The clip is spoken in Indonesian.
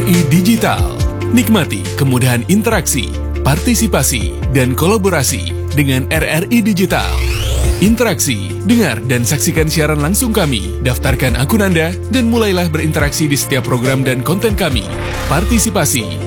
RRI Digital. Nikmati kemudahan interaksi, partisipasi, dan kolaborasi dengan RRI Digital. Interaksi, dengar dan saksikan siaran langsung kami, daftarkan akun Anda, dan mulailah berinteraksi di setiap program dan konten kami. Partisipasi